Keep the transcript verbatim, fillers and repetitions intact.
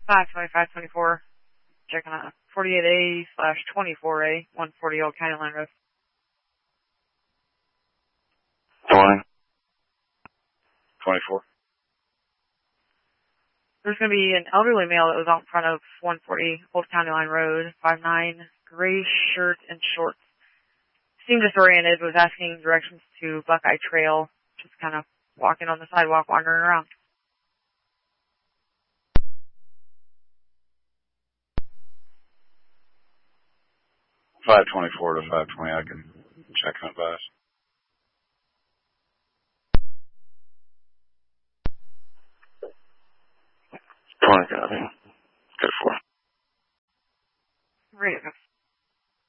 five twenty-five twenty-four. Checking on forty-eight A slash twenty-four A, one forty Old County Line Road. twenty. twenty-four. There's going to be an elderly male that was out in front of one forty Old County Line Road, five nine, gray shirt and shorts. Seemed disoriented, was asking directions to Buckeye Trail, just kind of walking on the sidewalk, wandering around. five twenty-four to five twenty, I can check and advise.